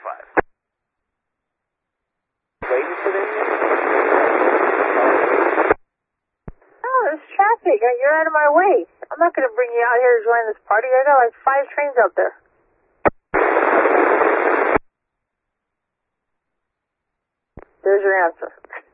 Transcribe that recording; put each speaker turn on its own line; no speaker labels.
Waiting for this?
Oh, there's traffic. You're out of my way. I'm not going to bring you out here to join this party. I got like 5 trains out there. There's your answer.